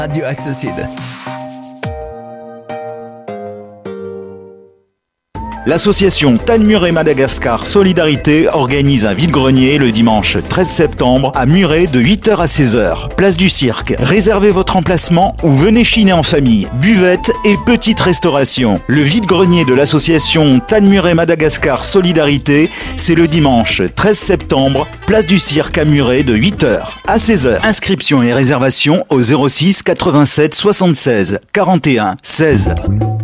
Radio Axe Sud. L'association Tanmuret Madagascar Solidarité organise un vide-grenier le dimanche 13 septembre à Muret de 8h à 16h. Place du Cirque. Réservez votre emplacement ou venez chiner en famille. Buvette et petite restauration. Le vide-grenier de l'association Tanmuret Madagascar Solidarité, c'est le dimanche 13 septembre, place du Cirque à Muret de 8h à 16h. Inscription et réservation au 06 87 76 41 16.